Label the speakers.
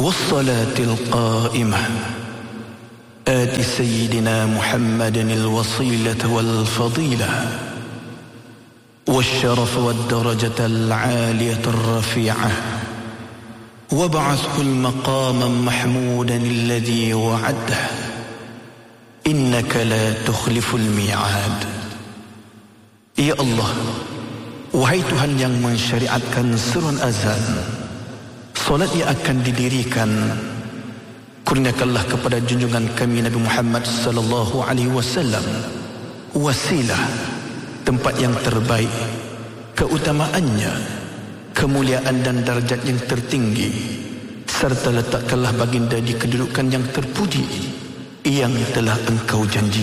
Speaker 1: والصلاة القائمة آت سيدنا محمد الوصيلة والفضيلة والشرف والدرجة العالية الرفيعة وابعثه المقام محمودا الذي وعده إنك لا تخلف الميعاد. Ya Allah, wahai Tuhan yang mensyariatkan seruan azan, solat yang akan didirikan, kurniakanlah kepada junjungan kami Nabi Muhammad sallallahu alaihi wasallam wasilah, tempat yang terbaik, keutamaannya, kemuliaan dan darjat yang tertinggi, serta letakkanlah baginda di kedudukan yang terpuji yang telah Engkau janji.